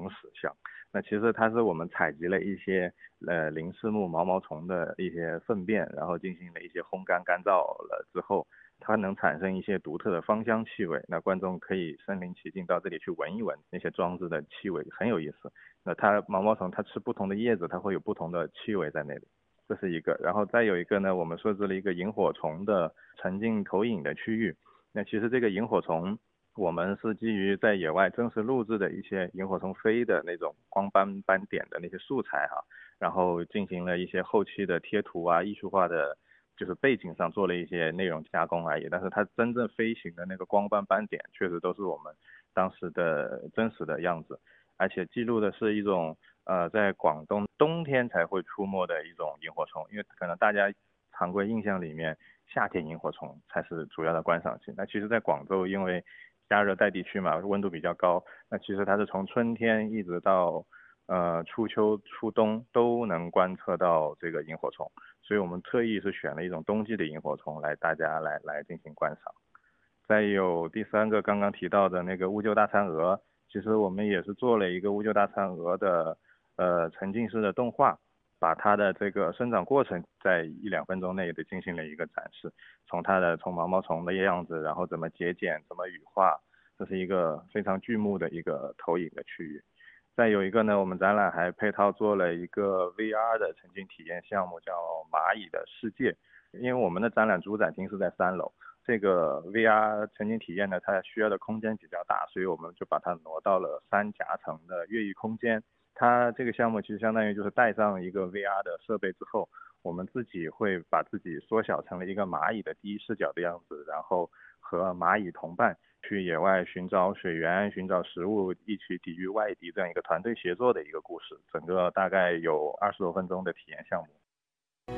石像。那其实它是我们采集了一些鳞翅目毛毛虫的一些粪便，然后进行了一些烘干干燥了之后，它能产生一些独特的芳香气味。那观众可以身临其境到这里去闻一闻那些装置的气味，很有意思。那它毛毛虫它吃不同的叶子，它会有不同的气味在那里。这是一个，然后再有一个呢，我们设置了一个萤火虫的沉浸投影的区域。那其实这个萤火虫，我们是基于在野外真实录制的一些萤火虫飞的那种光斑斑点的那些素材哈，然后进行了一些后期的贴图啊、艺术化的，就是背景上做了一些内容加工而已。但是它真正飞行的那个光斑斑点，确实都是我们当时的真实的样子，而且记录的是一种在广东冬天才会出没的一种萤火虫，因为可能大家常规印象里面夏天萤火虫才是主要的观赏性。那其实在广州，因为加热带地区嘛，温度比较高，那其实它是从春天一直到初秋初冬都能观测到这个萤火虫，所以我们特意是选了一种冬季的萤火虫来大家来进行观赏。再有第三个刚刚提到的那个乌桕大餐蛾，其实我们也是做了一个乌桕大餐蛾的沉浸式的动画，把它的这个生长过程在1-2分钟内的进行了一个展示，从毛毛虫的样子，然后怎么节俭，怎么羽化，这是一个非常剧目的一个投影的区域。再有一个呢，我们展览还配套做了一个 VR 的沉浸体验项目，叫蚂蚁的世界。因为我们的展览主展厅是在3楼，这个 VR 沉浸体验呢，它需要的空间比较大，所以我们就把它挪到了3夹层的越狱空间。它这个项目其实相当于就是带上一个 VR 的设备之后，我们自己会把自己缩小成了一个蚂蚁的第一视角的样子，然后和蚂蚁同伴去野外寻找水源、寻找食物，一起抵御外敌这样一个团队协作的一个故事。整个大概有20多分钟的体验项目。